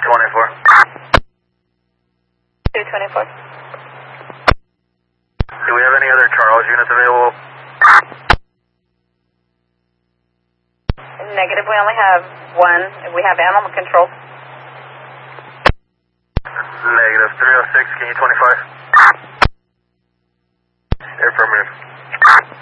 224. 224. Do we have any other Charles units available? Negative, we only have one. We have animal control. Negative, 306, can you 25?